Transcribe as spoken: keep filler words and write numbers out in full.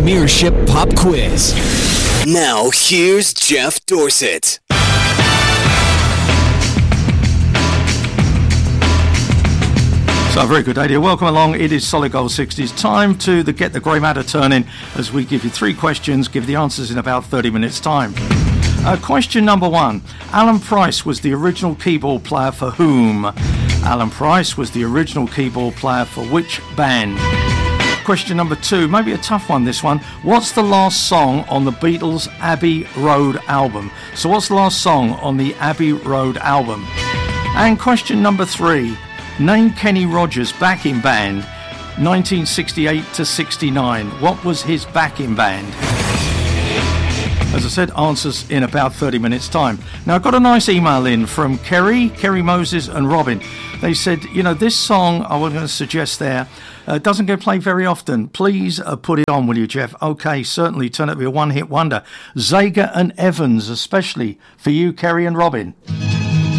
Premiership Pop Quiz. Now, here's Jeff Dorsett. So, a very good day to you. Welcome along. It is Solid Gold sixties. Time to the Get the Grey Matter turning as we give you three questions, give the answers in about thirty minutes' time. Uh, question number one. Alan Price was the original keyboard player for whom? Alan Price was the original keyboard player for which band? Question number two, maybe a tough one, this one. What's the last song on the Beatles' Abbey Road album? So what's the last song on the Abbey Road album? And question number three, name Kenny Rogers' backing band, nineteen sixty-eight to sixty-nine. What was his backing band? As I said, answers in about thirty minutes' time. Now, I got a nice email in from Kerry, Kerry Moses and Robin. They said, you know, this song I was going to suggest there uh, doesn't get played very often. Please uh, put it on, will you, Jeff? Okay, certainly. Turn it to be a one-hit wonder. Zager and Evans, especially for you, Kerry and Robin.